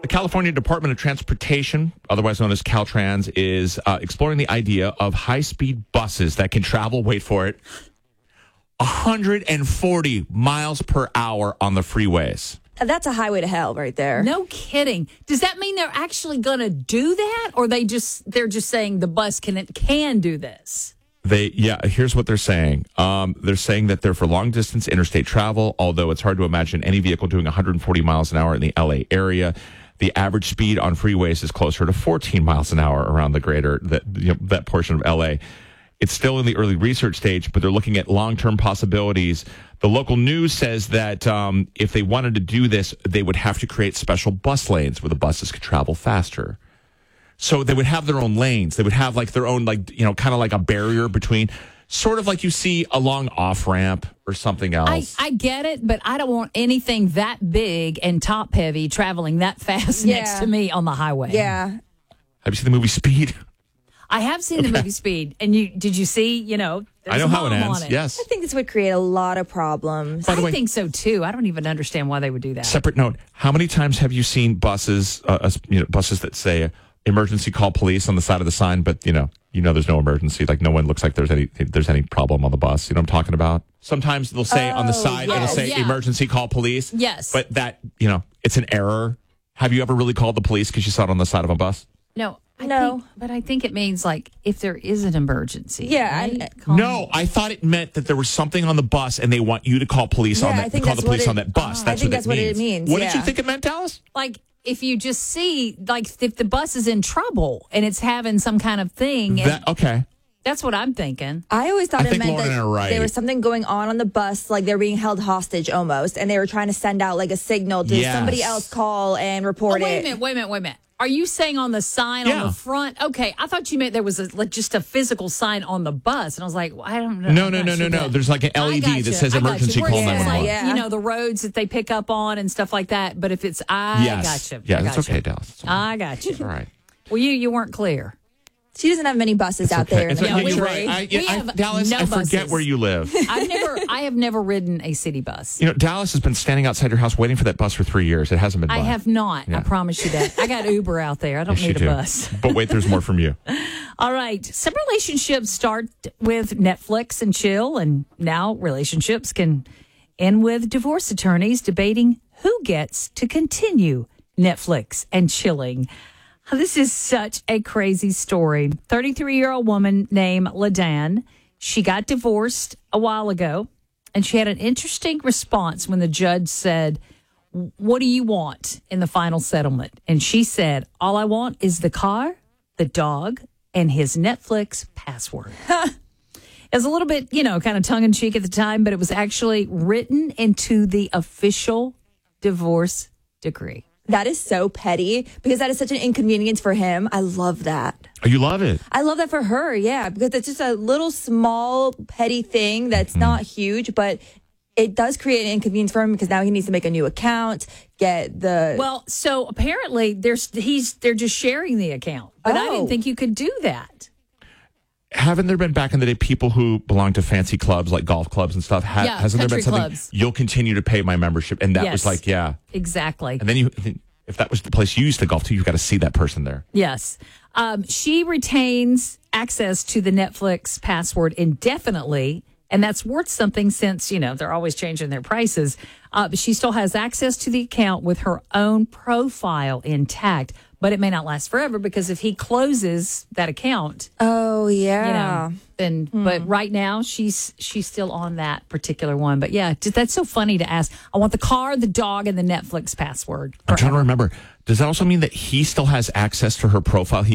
California Department of Transportation, otherwise known as Caltrans, is exploring the idea of high-speed buses that can travel, wait for it, 140 miles per hour on the freeways. That's a highway to hell right there. No kidding. Does that mean they're actually going to do that, or they're just saying the bus can do this? Here's what they're saying. They're saying that they're for long-distance interstate travel, although it's hard to imagine any vehicle doing 140 miles an hour in the L.A. area. The average speed on freeways is closer to 14 miles an hour around that portion of L.A. It's still in the early research stage, but they're looking at long-term possibilities. The local news says that if they wanted to do this, they would have to create special bus lanes where the buses could travel faster. So they would have their own lanes. They would have like their own, kind of like a barrier between, sort of like you see along off-ramp or something else. I get it, but I don't want anything that big and top-heavy traveling that fast next to me on the highway. Yeah. Have you seen the movie Speed? I have seen the movie Speed. And did you see, I know how it ends. Yes. I think this would create a lot of problems. By the way, I think so, too. I don't even understand why they would do that. Separate note, how many times have you seen buses that say emergency call police on the side of the sign, but there's no emergency, like no one looks like there's any problem on the bus. You know what I'm talking about? Sometimes they'll say on the side, it'll say emergency call police. Yes. But that, it's an error. Have you ever really called the police because you saw it on the side of a bus? No. I think it means like if there is an emergency. Yeah. Right? No, I thought it meant that there was something on the bus and they want you to call police on that. Call the police on that bus. That's what it means. What did you think it meant, Dallas? Like if you just see, like if the bus is in trouble and it's having some kind of thing. Okay. That's what I'm thinking. I always thought it meant Lauren that there was something going on the bus, like they're being held hostage almost, and they were trying to send out like a signal to somebody else call and report it. Wait a minute. Are you saying on the sign on the front? Okay, I thought you meant there was just a physical sign on the bus, and I was like, well, I don't know. No. There's like an LED that says emergency call 911. Like, the roads that they pick up on and stuff like that. But if it's, gotcha. Yeah, that's okay, Dallas. I got you. All right. Well, you weren't clear. She doesn't have many buses out there. You're right. Dallas, I forget where you live. I have never ridden a city bus. Dallas has been standing outside your house waiting for that bus for 3 years. It hasn't been. I have not. Yeah. I promise you that. I got Uber out there. I don't need a bus. But wait, there's more from you. All right. Some relationships start with Netflix and chill, and now relationships can end with divorce attorneys debating who gets to continue Netflix and chilling. This is such a crazy story. 33-year-old woman named LaDan. She got divorced a while ago, and she had an interesting response when the judge said, "What do you want in the final settlement?" And she said, "All I want is the car, the dog, and his Netflix password." It was a little bit, kind of tongue-in-cheek at the time, but it was actually written into the official divorce decree. That is so petty because that is such an inconvenience for him. I love that. Oh, you love it? I love that for her, yeah, because it's just a little small petty thing that's not huge, but it does create an inconvenience for him because now he needs to make a new account, get the... Well, so apparently they're just sharing the account, but I didn't think you could do that. Haven't there been back in the day people who belong to fancy clubs like golf clubs and stuff? Hasn't there been something? Clubs. You'll continue to pay my membership, and that was like, exactly. And then if that was the place you used to golf to, you've got to see that person there. Yes, she retains access to the Netflix password indefinitely, and that's worth something since they're always changing their prices. But she still has access to the account with her own profile intact. But it may not last forever because if he closes that account, then. But right now she's still on that particular one. But yeah, that's so funny to ask. I want the car, the dog, and the Netflix password. I'm trying to remember. Does that also mean that he still has access to her profile?